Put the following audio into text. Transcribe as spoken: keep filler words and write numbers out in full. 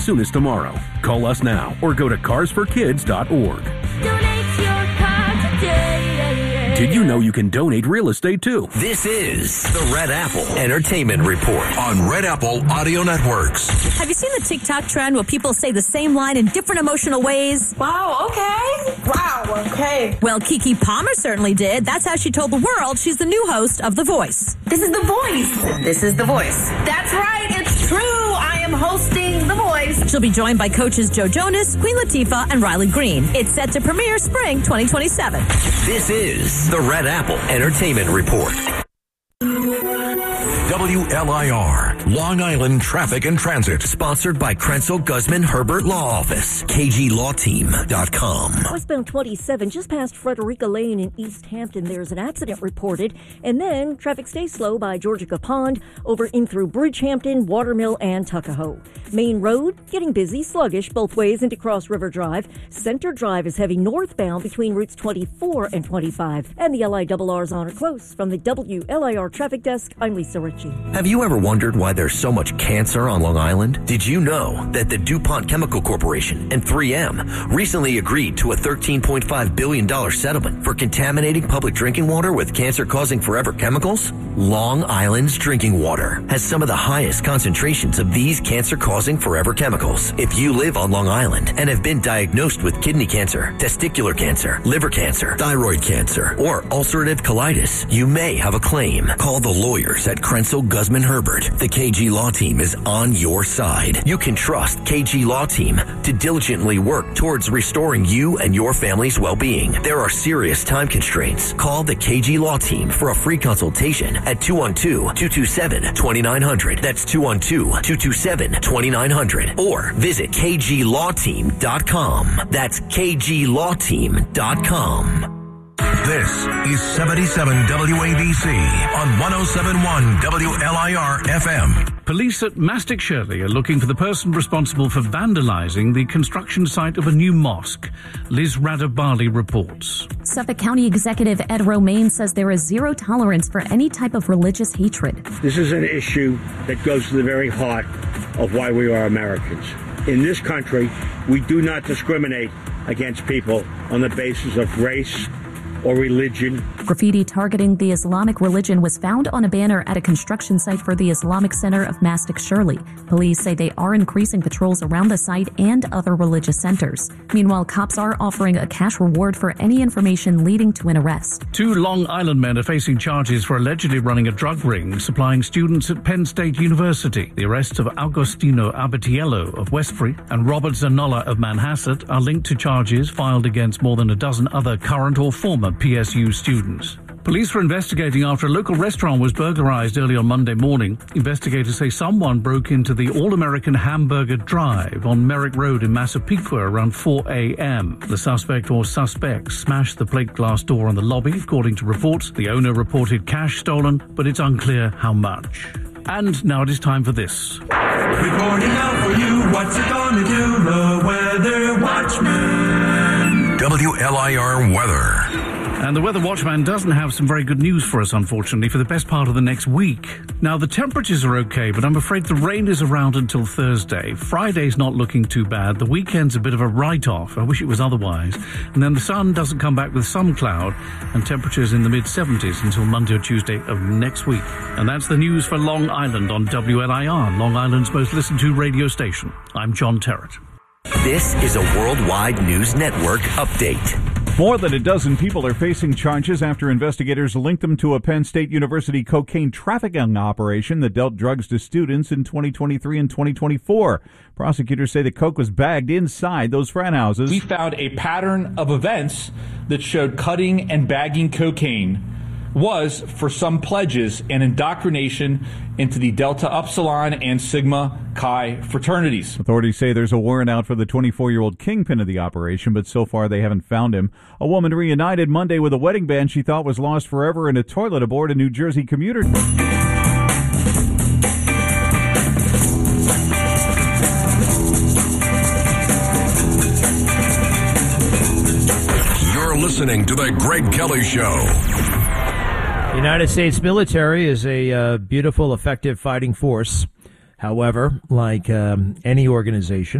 soon as tomorrow. Call us now or go to cars for kids dot org. Donate your car today. Did you know you can donate real estate too? This is the Red Apple Entertainment Report on Red Apple Audio Networks. Have you seen the TikTok trend where people say the same line in different emotional ways? Wow, okay. Wow, okay. Well, Keke Palmer certainly did. That's how she told the world she's the new host of The Voice. This is The Voice. This is The Voice. That's right, it's true. I am hosting The Voice. She'll be joined by coaches Joe Jonas, Queen Latifah, and Riley Green. It's set to premiere spring twenty twenty-seven. This is the Red Apple Entertainment Report. W L I R, Long Island Traffic and Transit. Sponsored by Krenzel Guzman Herbert Law Office. K G Law Team dot com. Westbound twenty-seven, just past Frederica Lane in East Hampton, there's an accident reported. And then traffic stays slow by Georgia Pond, over in through Bridgehampton, Watermill, and Tuckahoe. Main Road, getting busy, sluggish both ways into Cross River Drive. Center Drive is heavy northbound between routes twenty-four and twenty-five. And the L I R R's on are close. From the W L I R Traffic Desk, I'm Lisa Ritchie. Have you ever wondered why there's so much cancer on Long Island? Did you know that the DuPont Chemical Corporation and three M recently agreed to a thirteen point five billion dollars settlement for contaminating public drinking water with cancer-causing forever chemicals? Long Island's drinking water has some of the highest concentrations of these cancer-causing forever chemicals. If you live on Long Island and have been diagnosed with kidney cancer, testicular cancer, liver cancer, thyroid cancer, or ulcerative colitis, you may have a claim. Call the lawyers at Krenzel Guzman Herbert. The K G Law Team is on your side. You can trust K G Law Team to diligently work towards restoring you and your family's well-being. There are serious time constraints. Call the K G Law Team for a free consultation at two one two, two two seven, two nine zero zero. That's two one two, two two seven, two nine zero zero. Or visit K G Law Team dot com. That's K G Law Team dot com. This is seventy-seven W A B C on one oh seven point one W L I R F M. Police at Mastic Shirley are looking for the person responsible for vandalizing the construction site of a new mosque. Liz Radabali reports. Suffolk County Executive Ed Romaine says there is zero tolerance for any type of religious hatred. This is an issue that goes to the very heart of why we are Americans. In this country, we do not discriminate against people on the basis of race or religion. Graffiti targeting the Islamic religion was found on a banner at a construction site for the Islamic Center of Mastic Shirley. Police say they are increasing patrols around the site and other religious centers. Meanwhile, cops are offering a cash reward for any information leading to an arrest. Two Long Island men are facing charges for allegedly running a drug ring supplying students at Penn State University. The arrests of Agostino Abatiello of Westbury and Robert Zanola of Manhasset are linked to charges filed against more than a dozen other current or former P S U students. Police were investigating after a local restaurant was burglarized early on Monday morning. Investigators say someone broke into the All-American Hamburger Drive on Merrick Road in Massapequa around four a.m. The suspect or suspects smashed the plate glass door on the lobby, according to reports. The owner reported cash stolen, but it's unclear how much. And now it is time for this. Reporting out for you, what's it gonna do? The Weather Watchman. W L I R Weather. And the Weather Watchman doesn't have some very good news for us, unfortunately, for the best part of the next week. Now, the temperatures are okay, but I'm afraid the rain is around until Thursday. Friday's not looking too bad. The weekend's a bit of a write-off. I wish it was otherwise. And then the sun doesn't come back with some cloud, and temperatures in the mid-seventies until Monday or Tuesday of next week. And that's the news for Long Island on W L I R, Long Island's most listened to radio station. I'm John Terrett. This is a Worldwide News Network update. More than a dozen people are facing charges after investigators linked them to a Penn State University cocaine trafficking operation that dealt drugs to students in twenty twenty-three and twenty twenty-four. Prosecutors say the coke was bagged inside those frat houses. We found a pattern of events that showed cutting and bagging cocaine was for some pledges and indoctrination into the Delta Upsilon and Sigma Chi fraternities. Authorities say there's a warrant out for the twenty-four-year-old kingpin of the operation, but so far they haven't found him. A woman reunited Monday with a wedding band she thought was lost forever in a toilet aboard a New Jersey commuter. You're listening to The Greg Kelly Show. The United States military is a uh, beautiful, effective fighting force. However, like um, any organization,